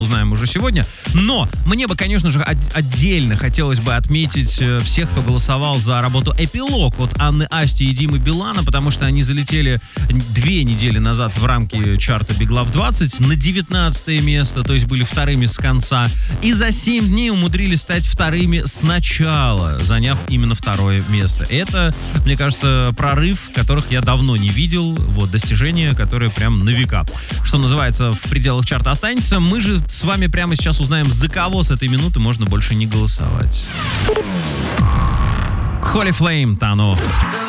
узнаем уже сегодня. Но мне бы, конечно же, отдельно хотелось бы отметить всех, кто голосовал за работу «Эпилог» от Анны Асти и Димы Билана, потому что они залетели 2 недели назад в рамки чарта Big Love 20 на 19 место, то есть были вторыми с конца, и за 7 дней умудрились стать вторыми с начала, заняв именно 2 место. Это, мне кажется, прорыв, которых я давно не видел, вот, достижение, которое прям на века. Что называется, в пределах чарта останется. Мы же с вами прямо сейчас узнаем, за кого с этой минуты можно больше не голосовать. Holy Flame, Тану.